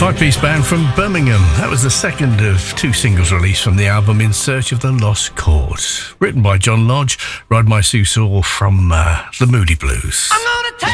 Five-piece band from Birmingham. That was the second of two singles released from the album In Search of the Lost Chord. Written by John Lodge, Ride My Seesaw from the Moody Blues.